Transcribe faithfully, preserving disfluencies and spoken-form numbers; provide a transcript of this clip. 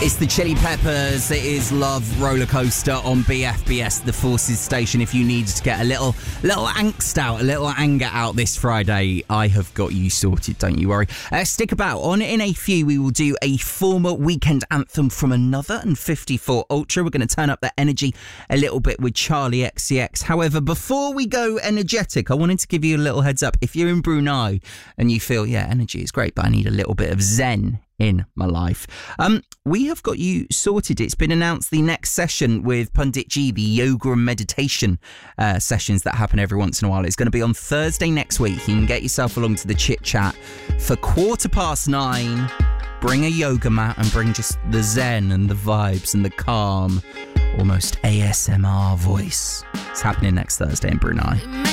It's the Chili Peppers. It is Love Roller Coaster on B F B S, the Forces station. If you need to get a little little angst out, a little anger out this Friday, I have got you sorted, don't you worry. Uh, stick about. On in a few, we will do a former weekend anthem from Another and fifty-four Ultra. We're going to turn up the energy a little bit with Charlie X C X. However, before we go energetic, I wanted to give you a little heads up. If you're in Brunei and you feel, yeah, energy is great, but I need a little bit of zen in my life, um, we have got you sorted. It's been announced the next session with Pundit G, the yoga and meditation uh, sessions that happen every once in a while. It's going to be on Thursday next week. You can get yourself along to the chit chat for quarter past nine. Bring a yoga mat and bring just the zen and the vibes and the calm, almost A S M R voice. It's happening next Thursday in Brunei.